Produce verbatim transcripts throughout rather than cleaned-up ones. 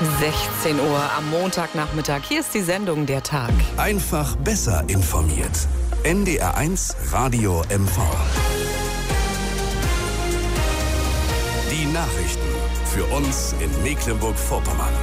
sechzehn Uhr am Montagnachmittag. Hier ist die Sendung Der Tag. Einfach besser informiert. N D R eins Radio M V. Die Nachrichten für uns in Mecklenburg-Vorpommern.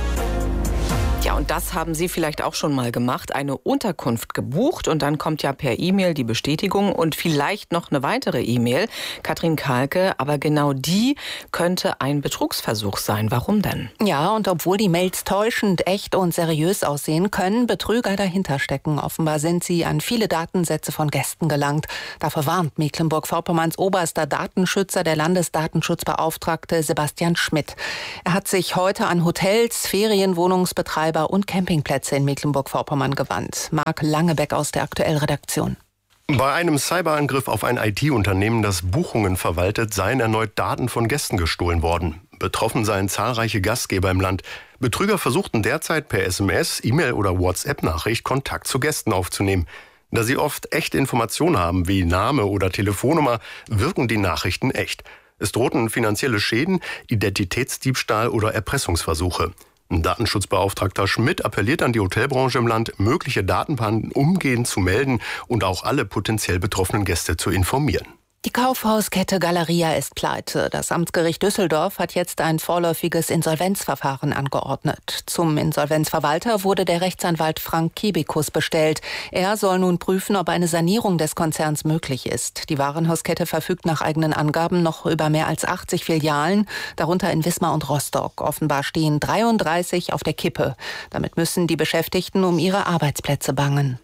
Ja, und das haben Sie vielleicht auch schon mal gemacht, eine Unterkunft gebucht und dann kommt ja per E-Mail die Bestätigung und vielleicht noch eine weitere E-Mail. Katrin Kahlke, aber genau die könnte ein Betrugsversuch sein. Warum denn? Ja, und obwohl die Mails täuschend, echt und seriös aussehen, können Betrüger dahinter stecken. Offenbar sind sie an viele Datensätze von Gästen gelangt. Dafür warnt Mecklenburg-Vorpommerns oberster Datenschützer, der Landesdatenschutzbeauftragte Sebastian Schmidt. Er hat sich heute an Hotels, Ferienwohnungsbetreiber und Campingplätze in Mecklenburg-Vorpommern gewandt. Marc Langebeck aus der Aktuell-Redaktion. Bei einem Cyberangriff auf ein I T-Unternehmen, das Buchungen verwaltet, seien erneut Daten von Gästen gestohlen worden. Betroffen seien zahlreiche Gastgeber im Land. Betrüger versuchten derzeit per S M S, E-Mail oder WhatsApp-Nachricht Kontakt zu Gästen aufzunehmen. Da sie oft echte Informationen haben, wie Name oder Telefonnummer, wirken die Nachrichten echt. Es drohten finanzielle Schäden, Identitätsdiebstahl oder Erpressungsversuche. Datenschutzbeauftragter Schmidt appelliert an die Hotelbranche im Land, mögliche Datenpannen umgehend zu melden und auch alle potenziell betroffenen Gäste zu informieren. Die Kaufhauskette Galeria ist pleite. Das Amtsgericht Düsseldorf hat jetzt ein vorläufiges Insolvenzverfahren angeordnet. Zum Insolvenzverwalter wurde der Rechtsanwalt Frank Kibikus bestellt. Er soll nun prüfen, ob eine Sanierung des Konzerns möglich ist. Die Warenhauskette verfügt nach eigenen Angaben noch über mehr als achtzig Filialen, darunter in Wismar und Rostock. Offenbar stehen dreiunddreißig auf der Kippe. Damit müssen die Beschäftigten um ihre Arbeitsplätze bangen.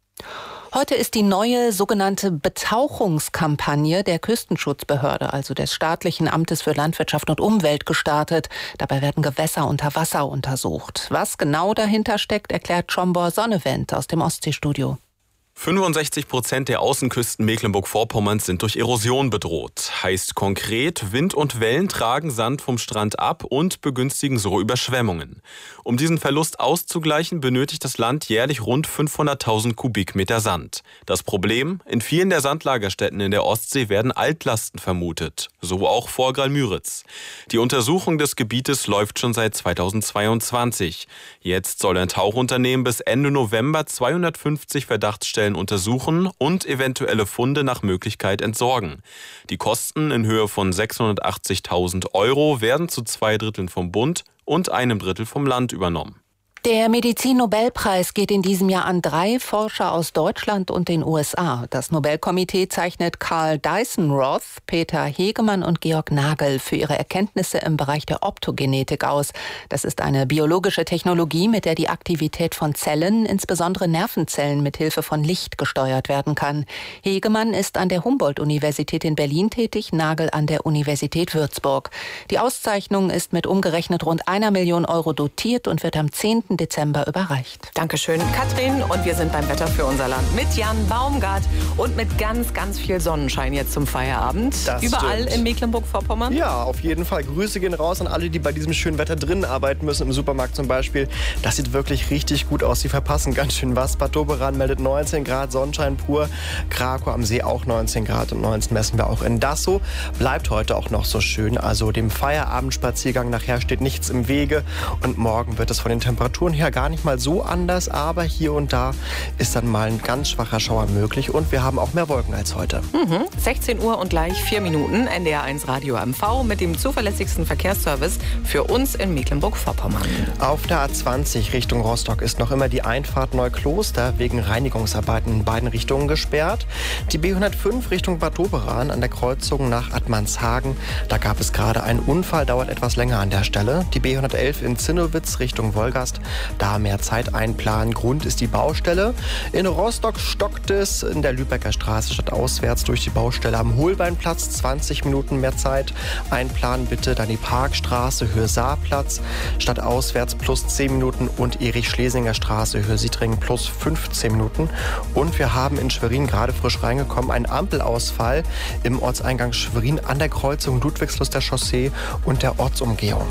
Heute ist die neue sogenannte Betauchungskampagne der Küstenschutzbehörde, also des staatlichen Amtes für Landwirtschaft und Umwelt, gestartet. Dabei werden Gewässer unter Wasser untersucht. Was genau dahinter steckt, erklärt Schombor Sonnevent aus dem Ostseestudio. fünfundsechzig Prozent der Außenküsten Mecklenburg-Vorpommerns sind durch Erosion bedroht. Heißt konkret, Wind und Wellen tragen Sand vom Strand ab und begünstigen so Überschwemmungen. Um diesen Verlust auszugleichen, benötigt das Land jährlich rund fünfhunderttausend Kubikmeter Sand. Das Problem? In vielen der Sandlagerstätten in der Ostsee werden Altlasten vermutet. So auch vor Graal-Müritz. Die Untersuchung des Gebietes läuft schon seit zweitausendzweiundzwanzig. Jetzt soll ein Tauchunternehmen bis Ende November zweihundertfünfzig Verdachtsstellen untersuchen und eventuelle Funde nach Möglichkeit entsorgen. Die Kosten in Höhe von sechshundertachtzigtausend Euro werden zu zwei Dritteln vom Bund und einem Drittel vom Land übernommen. Der Medizin-Nobelpreis geht in diesem Jahr an drei Forscher aus Deutschland und den U S A. Das Nobelkomitee zeichnet Carl Dyson-Roth, Peter Hegemann und Georg Nagel für ihre Erkenntnisse im Bereich der Optogenetik aus. Das ist eine biologische Technologie, mit der die Aktivität von Zellen, insbesondere Nervenzellen, mit Hilfe von Licht gesteuert werden kann. Hegemann ist an der Humboldt-Universität in Berlin tätig, Nagel an der Universität Würzburg. Die Auszeichnung ist mit umgerechnet rund einer Million Euro dotiert und wird am zehnten Dezember überreicht. Dankeschön, Katrin. Und wir sind beim Wetter für unser Land mit Jan Baumgart und mit ganz, ganz viel Sonnenschein jetzt zum Feierabend. Das Überall stimmt. in Mecklenburg-Vorpommern? Ja, auf jeden Fall. Grüße gehen raus an alle, die bei diesem schönen Wetter drinnen arbeiten müssen, im Supermarkt zum Beispiel. Das sieht wirklich richtig gut aus. Sie verpassen ganz schön was. Bad Doberan meldet neunzehn Grad, Sonnenschein pur. Krakow am See auch neunzehn Grad und neunzehn messen wir auch in Dassow. Bleibt heute auch noch so schön. Also dem Feierabendspaziergang nachher steht nichts im Wege. Und morgen wird es von den Temperaturen her gar nicht mal so anders, aber hier und da ist dann mal ein ganz schwacher Schauer möglich und wir haben auch mehr Wolken als heute. Mhm. sechzehn Uhr und gleich vier Minuten, N D R eins Radio M V mit dem zuverlässigsten Verkehrsservice für uns in Mecklenburg-Vorpommern. Auf der A zwanzig Richtung Rostock ist noch immer die Einfahrt Neukloster wegen Reinigungsarbeiten in beiden Richtungen gesperrt. Die B hundertfünf Richtung Bad Doberan an der Kreuzung nach Admanshagen, da gab es gerade einen Unfall, dauert etwas länger an der Stelle. Die B hundertelf in Zinnowitz Richtung Wolgast, da mehr Zeit einplanen. Grund ist die Baustelle. In Rostock stockt es in der Lübecker Straße stadtauswärts durch die Baustelle am Holbeinplatz. zwanzig Minuten mehr Zeit einplanen bitte. Dann die Parkstraße, Höhe Saarplatz, stadtauswärts plus zehn Minuten und Erich-Schlesinger Straße, Höhe Sietringen plus fünfzehn Minuten. Und wir haben in Schwerin gerade frisch reingekommen einen Ampelausfall im Ortseingang Schwerin an der Kreuzung Ludwigslust der Chaussee und der Ortsumgehung.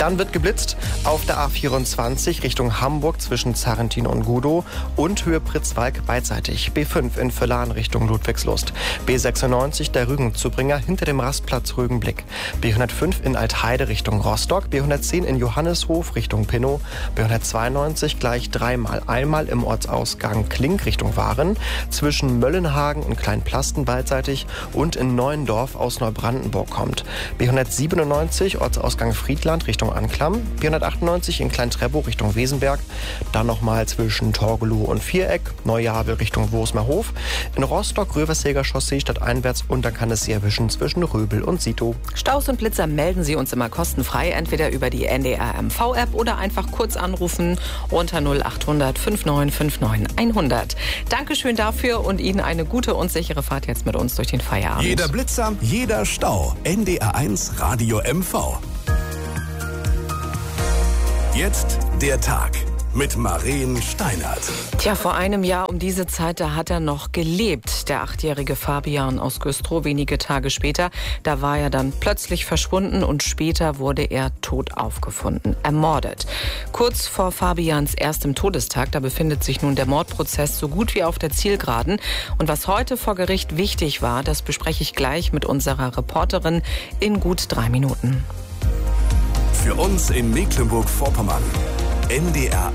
Dann wird geblitzt auf der A vierundzwanzig Richtung Hamburg zwischen Zarrentin und Gudow und Höhe Pritzwalk beidseitig. B fünf in Völlern Richtung Ludwigslust. B sechsundneunzig der Rügenzubringer hinter dem Rastplatz Rügenblick. B hundertfünf in Altheide Richtung Rostock. B hundertzehn in Johanneshof Richtung Pinnow. B hundertzweiundneunzig gleich dreimal. Einmal im Ortsausgang Klink Richtung Waren. Zwischen Möllenhagen und Kleinplasten beidseitig und in Neuendorf aus Neubrandenburg kommt. B hundertsiebenundneunzig Ortsausgang Friedland Richtung Anklam. B hundertachtundneunzig in Klein-Treppow Richtung Wesenberg. Dann nochmal zwischen Torgelow und Viereck. Neujavel Richtung Wosmerhof. In Rostock Röversäger Chaussee stadteinwärts und dann kann es Sie erwischen zwischen Röbel und Sito. Staus und Blitzer melden Sie uns immer kostenfrei, entweder über die N D R M V-App oder einfach kurz anrufen unter null achthundert fünfundneunzig neunundfünfzig hundert. Dankeschön dafür und Ihnen eine gute und sichere Fahrt jetzt mit uns durch den Feierabend. Jeder Blitzer, jeder Stau. N D R eins Radio M V. Jetzt der Tag mit Maren Steinert. Tja, vor einem Jahr um diese Zeit, da hat er noch gelebt, der achtjährige Fabian aus Güstrow. Wenige Tage später, da war er dann plötzlich verschwunden und später wurde er tot aufgefunden, ermordet. Kurz vor Fabians erstem Todestag, da befindet sich nun der Mordprozess so gut wie auf der Zielgeraden. Und was heute vor Gericht wichtig war, das bespreche ich gleich mit unserer Reporterin in gut drei Minuten. Für uns in Mecklenburg-Vorpommern. N D R